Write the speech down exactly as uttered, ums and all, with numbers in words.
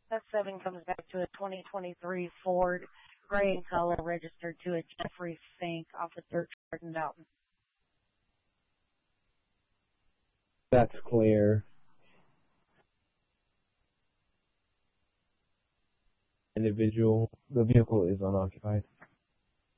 That seven comes back to a twenty twenty-three Ford, gray in color, registered to a Jeffrey Fink off of Third Street in Dalton. That's clear. Individual, the vehicle is unoccupied.